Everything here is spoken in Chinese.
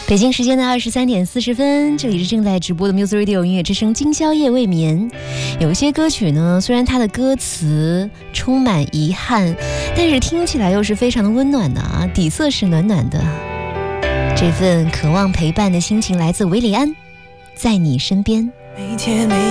北京时间的23:40，这里是正在直播的 Music Radio 音乐之声今宵夜未眠。有一些歌曲呢，虽然它的歌词充满遗憾，但是听起来又是非常的温暖的啊，底色是暖暖的。这份渴望陪伴的心情来自韦礼安，在你身边。